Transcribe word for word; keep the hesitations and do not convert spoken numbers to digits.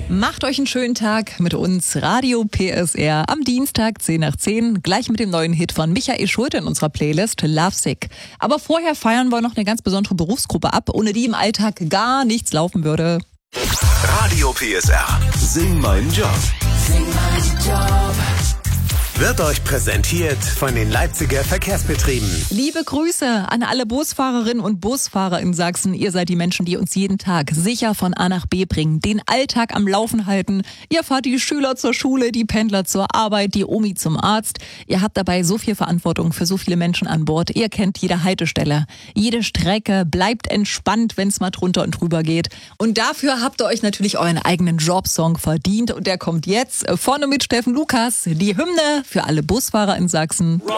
Macht euch einen schönen Tag mit uns, Radio P S R, am Dienstag zehn nach zehn, gleich mit dem neuen Hit von Michael Schulte in unserer Playlist Lovesick. Aber vorher feiern wir noch eine ganz besondere Berufsgruppe ab, ohne die im Alltag gar nichts laufen würde. Radio P S R, sing meinen Job. Sing meinen Job. Wird euch präsentiert von den Leipziger Verkehrsbetrieben. Liebe Grüße an alle Busfahrerinnen und Busfahrer in Sachsen. Ihr seid die Menschen, die uns jeden Tag sicher von A nach B bringen, den Alltag am Laufen halten. Ihr fahrt die Schüler zur Schule, die Pendler zur Arbeit, die Omi zum Arzt. Ihr habt dabei so viel Verantwortung für so viele Menschen an Bord. Ihr kennt jede Haltestelle, jede Strecke. Bleibt entspannt, wenn es mal drunter und drüber geht. Und dafür habt ihr euch natürlich euren eigenen Jobsong verdient. Und der kommt jetzt vorne mit Steffen Lukas, die Hymne für alle Busfahrer in Sachsen.